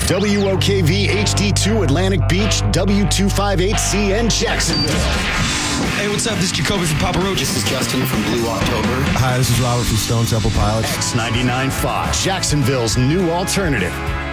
WOKV HD2 Atlantic Beach, W258CN Jacksonville. Hey, what's up? This is Jacoby from Papa Roach. This is Justin from Blue October. Hi, this is Robert from Stone Temple Pilots. X99 Fox, Jacksonville's new alternative.